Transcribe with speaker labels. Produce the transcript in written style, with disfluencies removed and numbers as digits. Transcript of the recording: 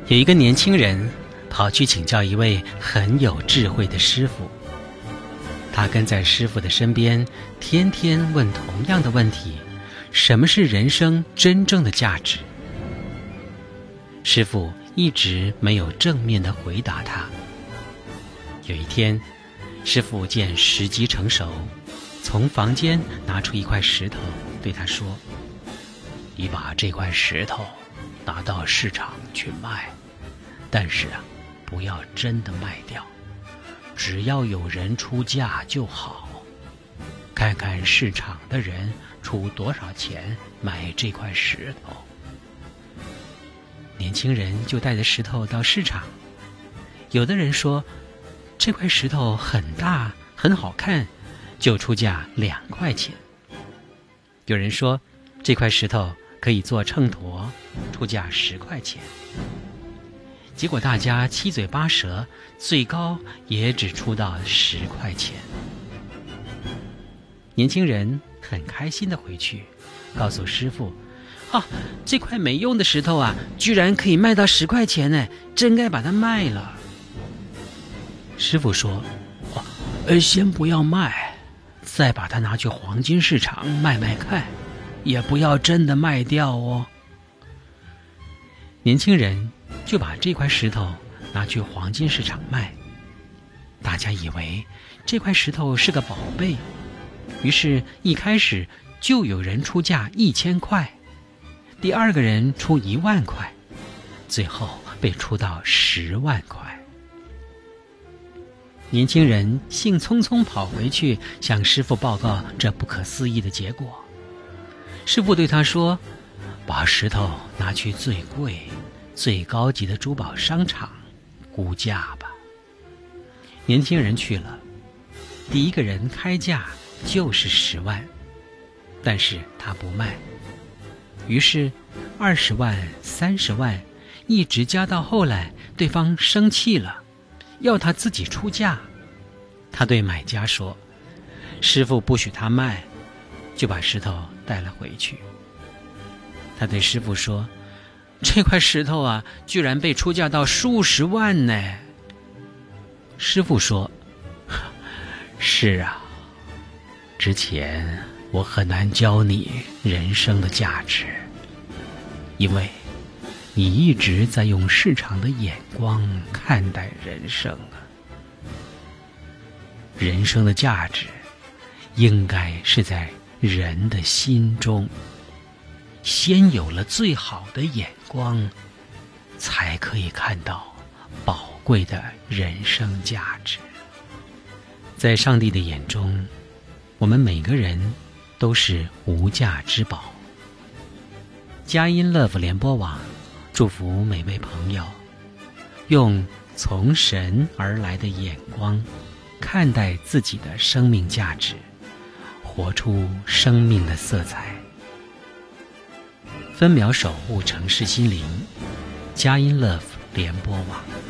Speaker 1: 有一个年轻人跑去请教一位很有智慧的师傅，他跟在师傅的身边，天天问同样的问题：什么是人生真正的价值？师傅一直没有正面的回答他。有一天，师傅见时机成熟，从房间拿出一块石头，对他说：你把这块石头拿到市场去卖，但是不要真的卖掉，只要有人出价就好。看看市场的人出多少钱买这块石头。年轻人就带着石头到市场，有的人说这块石头很大很好看，就出价2块钱。有人说这块石头可以做秤砣，出价10块钱。结果大家七嘴八舌，最高也只出到10块钱。年轻人很开心地回去，告诉师傅：这块没用的石头居然可以卖到10块钱呢，真该把它卖了。师傅说：先不要卖，再把它拿去黄金市场卖卖看，也不要真的卖掉哦。年轻人就把这块石头拿去黄金市场卖，大家以为这块石头是个宝贝，于是一开始就有人出价1000块，第二个人出1万块，最后被出到10万块。年轻人兴冲冲跑回去向师傅报告这不可思议的结果。师傅对他说：把石头拿去最贵最高级的珠宝商场估价吧。年轻人去了，第一个人开价就是10万，但是他不卖，于是20万30万一直加到后来，对方生气了，要他自己出价。他对买家说：师傅不许他卖，就把石头带了回去。他对师傅说：这块石头居然被出价到数十万呢。师傅说：是啊，之前我很难教你人生的价值，因为你一直在用市场的眼光看待人生人生的价值应该是在人的心中，先有了最好的眼光，才可以看到宝贵的人生价值。在上帝的眼中，我们每个人都是无价之宝。佳音乐福联播网祝福每位朋友，用从神而来的眼光看待自己的生命价值，活出生命的色彩。分秒守护城市心灵，佳音乐福联播网。